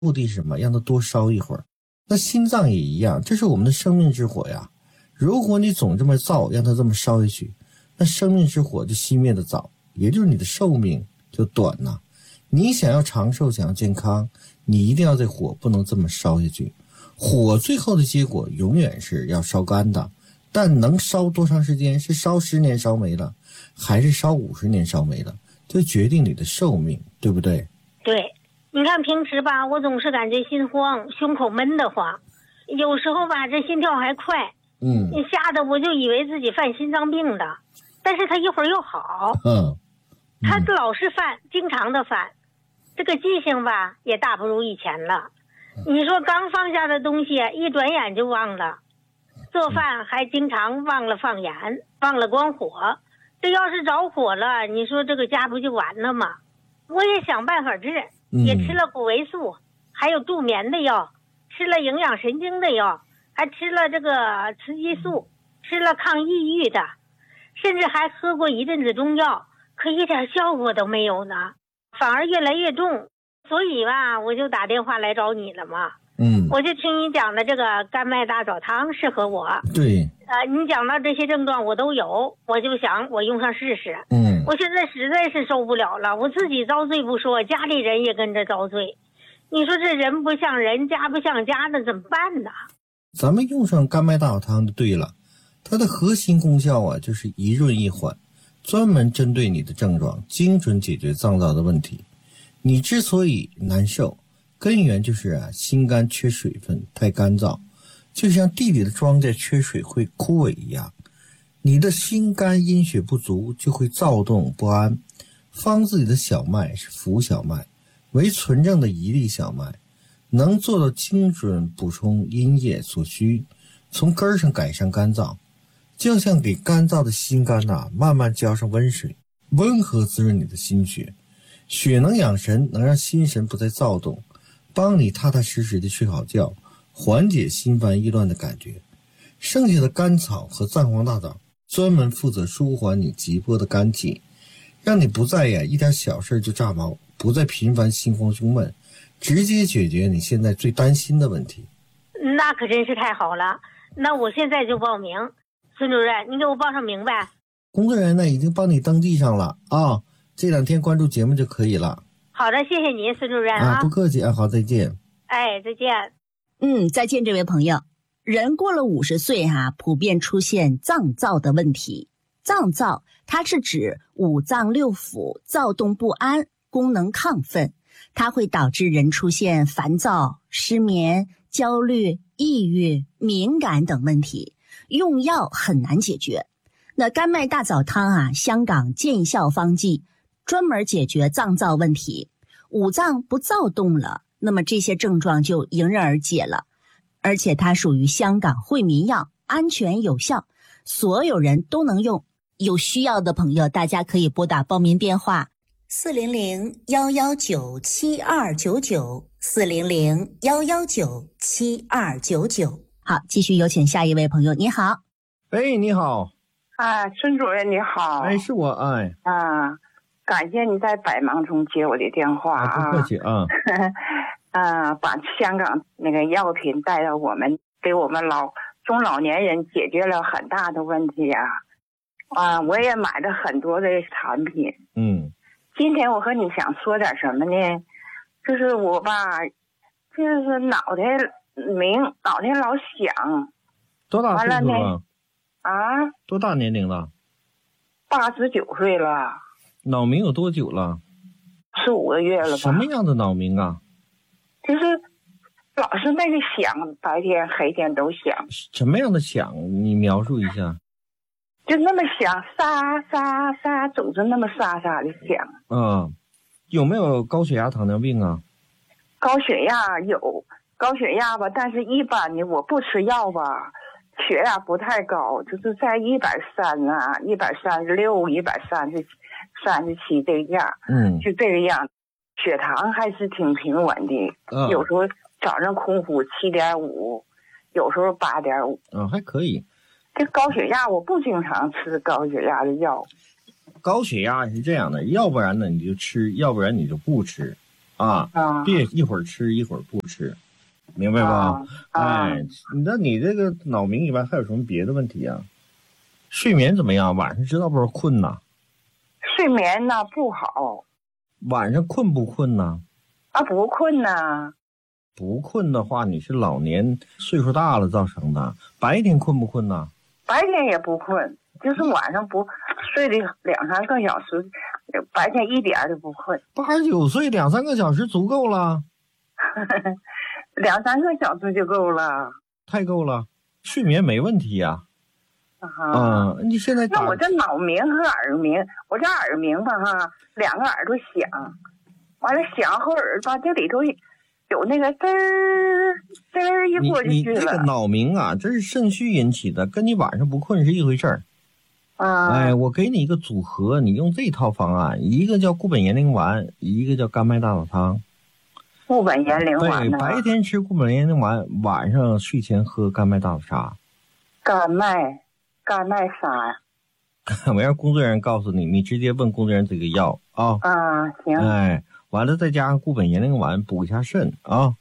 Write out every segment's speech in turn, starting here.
目的是什么？让它多烧一会儿。那心脏也一样，这是我们的生命之火呀。如果你总这么造，让它这么烧下去，那生命之火就熄灭的早，也就是你的寿命就短了。你想要长寿，想要健康，你一定要这火不能这么烧下去。火最后的结果永远是要烧干的，但能烧多长时间，是烧10年烧没了，还是烧50年烧没了，就决定你的寿命，对不对？ 对，你看平时吧，我总是感觉心慌，胸口闷得慌，有时候吧这心跳还快，吓得我就以为自己犯心脏病的，但是他一会儿又好，他老是犯，经常的犯，这个记性吧也大不如以前了。你说刚放下的东西一转眼就忘了，做饭还经常忘了放盐，忘了关火，这要是着火了，你说这个家不就完了吗？我也想办法治，也吃了谷维素，还有助眠的药，吃了营养神经的药，还吃了这个雌激素，吃了抗抑郁的，甚至还喝过一阵子中药，可一点效果都没有呢，反而越来越重。所以吧，我就打电话来找你了嘛。我就听你讲的这个甘麦大枣汤适合我。 对。 你讲到这些症状我都有，我就想我用上试试。我现在实在是受不了了，我自己遭罪不说，家里人也跟着遭罪。你说这人不像人，家不像家的，怎么办呢？ 咱们用上甘麦大枣汤就对了，它的核心功效啊，就是一润一缓，专门针对你的症状，精准解决脏燥的问题。你之所以难受，根源就是心肝缺水分，太干燥，就像地里的庄稼缺水会枯萎一样。你的心肝阴血不足，就会躁动不安。方子里的小麦是浮小麦，为纯正的一粒小麦，能做到精准补充阴液所需，从根上改善干燥。就像给干燥的心肝慢慢浇上温水，温和滋润你的心血。血能养神，能让心神不再躁动，帮你踏踏实实的睡好觉，缓解心烦意乱的感觉。剩下的甘草和藏黄大枣专门负责舒缓你急迫的肝气，让你不再一点小事就炸毛，不再频繁心慌胸闷，直接解决你现在最担心的问题。 那可真是太好了，那我现在就报名。孙主任，你给我报上名呗。 工作人员呢已经帮你登记上了啊，这2天关注节目就可以了。 好的，谢谢您，孙主任不客气好，再见。 再见。 再见，这位朋友。人过了50岁普遍出现脏躁的问题。脏躁它是指五脏六腑躁动不安，功能亢奋，它会导致人出现烦躁、失眠、焦虑、抑郁、敏感等问题，用药很难解决。那甘麦大枣汤香港见效方剂，专门解决脏躁问题。五脏不躁动了，那么这些症状就迎刃而解了。而且它属于香港惠民药，安全有效，所有人都能用。有需要的朋友，大家可以拨打报名电话400-119-7299 400-119-7299。好，继续有请下一位朋友。你好。 你好。 孙主任你好。 是我。 感谢你在百忙中接我的电话不客气把香港那个药品带到我们，给我们中老年人解决了很大的问题我也买了很多的产品。今天我和你想说点什么呢？就是我吧，就是脑袋老响。 多大岁数了？多大年龄了 ？89岁了。 脑鸣有多久了 ？4-5个月了吧。 什么样的脑鸣啊？ 就是老是那个响，白天黑天都响。 什么样的响？你描述一下。 就那么响，沙沙沙，总是那么沙沙的响。 有没有高血压糖尿病啊？ 高血压有，高血压吧，但是一般的我不吃药吧，血压不太高，就是在130、136、137这样。就这个样。血糖还是挺平稳的，有时候早上空腹7.5，有时候8.5。 还可以。 这高血压我不经常吃高血压的药。 高血压是这样的，要不然呢你就吃，要不然你就不吃别一会儿吃一会儿不吃，明白吧？那你这个脑鸣以外还有什么别的问题啊？睡眠怎么样？晚上知道不知道困呐？ 睡眠呢不好。 晚上困不困呢？ 不困呢。 不困的话，你是老年岁数大了造成的。白天困不困呢？ 白天也不困，就是晚上不睡的2-3个小时，白天一点都不困。 89岁2-3个小时足够了。 2-3个小时就够了。 太够了，睡眠没问题呀。你现在那我这脑鸣和耳鸣，我这耳鸣吧2个耳朵响，完了响后耳吧这里头有那个滋儿滋儿一过就去了。 你这个脑鸣啊，这是肾虚引起的，跟你晚上不困是一回事儿。我给你一个组合，你用这套方案，一个叫固本延龄丸，一个叫甘麦大枣汤。 固本延龄丸对，白天吃固本延龄丸，晚上睡前喝甘麦大枣茶。甘麦啥呀？我让工作人员告诉你，你直接问工作人员这个药啊。 行。 完了再加上固本延龄丸补一下肾啊。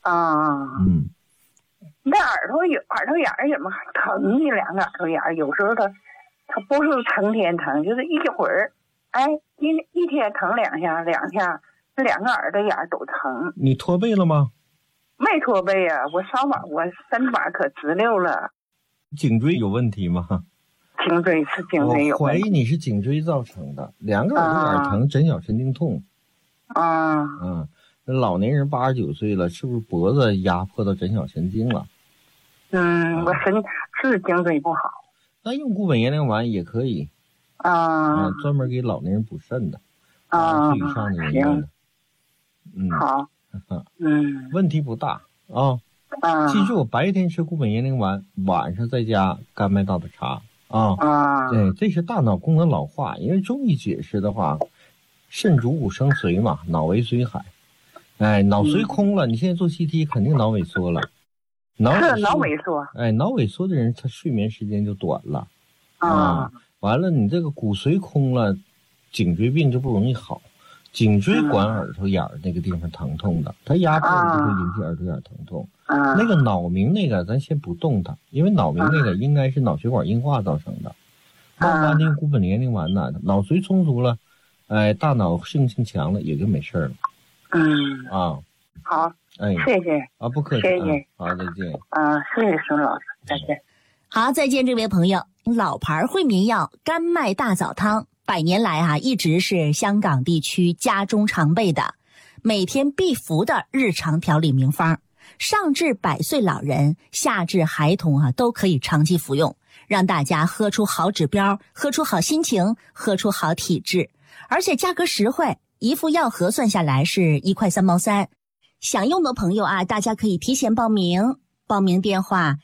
那耳朵眼儿怎么还疼呢？2个耳朵眼儿有时候它不是成天疼，就是一会儿，一天疼2下，这2个耳朵眼儿都疼。 你驼背了吗？ 没驼背啊，我身板可直溜了。 颈椎有问题吗？ 颈椎有问题。 我怀疑你是颈椎造成的，2个耳朵眼疼，枕小神经痛。老年人89岁了，是不是脖子压迫到枕小神经了？ 我是颈椎不好。 那用固本延龄丸也可以。专门给老年人补肾的，50岁以上的人用的。 好。 问题不大啊。记住，白天吃固本延龄丸，晚上再加甘麦大枣茶对，这是大脑功能老化。因为中医解释的话，肾主骨生髓嘛，脑为髓海。脑髓空了，你现在做 CT 肯定脑萎缩了。脑萎缩。脑萎缩的人他睡眠时间就短了。完了你这个骨髓空了，颈椎病就不容易好。颈椎管耳朵眼儿那个地方疼痛的，它压迫就会引起耳朵眼疼痛。那个脑鸣那个咱先不动它，因为脑鸣那个应该是脑血管硬化造成的。慢慢的固本延龄丸呢，脑髓充足了，大脑适应性强了，也就没事了。 好，谢谢不客气， 谢谢， 好，再见。 谢谢孙老师，再见。 好，再见，这位朋友。老牌惠民药甘麦大枣汤100年来一直是香港地区家中常备的，每天必服的日常调理名方，上至100岁老人，下至孩童都可以长期服用，让大家喝出好指标，喝出好心情，喝出好体质，而且价格实惠，一副药盒算下来是1块3毛3。想用的朋友大家可以提前报名，报名电话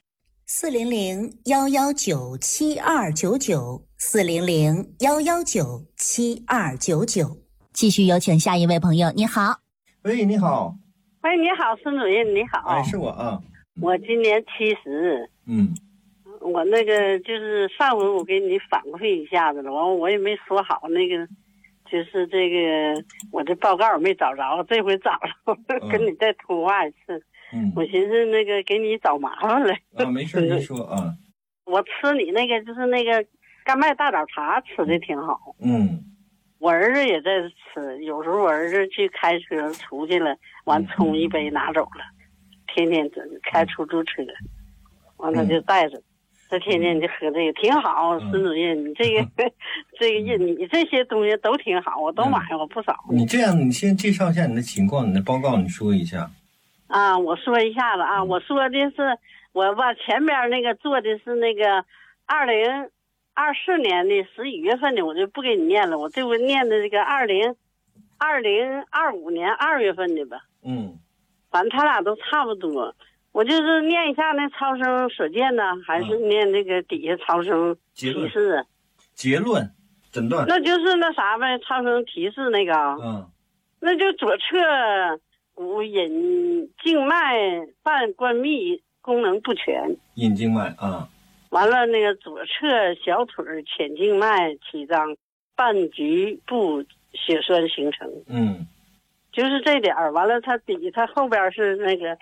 400-119-7299，400-119-7299。继续有请下一位朋友，你好。 喂，你好。 喂，你好，孙主任，你好。 是我啊。 我今年70。我那个就是上回我给你反馈一下子了，完我也没说好那个，就是这个我这报告没找着，这回找了，跟你再通话一次。我寻思那个给你找麻烦了。 没事，你说啊。 我吃你那个就是那个甘麦大枣茶吃的挺好。我儿子也在吃，有时候我儿子去开车出去了，完冲一杯拿走了，天天开出租车，完他就带着。这天天就喝这个挺好，孙主任，你这个你这些东西都挺好，我都买过不少。 你这样，你先介绍一下你的情况，你的报告你说一下。 我说一下子我说的是我把前边那个做的是那个2024年的11月份的，我就不给你念了，我这回念的这个2025年2月份的吧。反正他俩都差不多。我就是念一下那超声所见呢，还是念那个底下超声提示？ 结论诊断。 那就是那啥呗，超声提示那个。那就左侧骨隐静脉半关闭功能不全。 隐静脉完了那个左侧小腿浅静脉起张，半局部血栓形成。 就是这点儿。完了，他后边是那个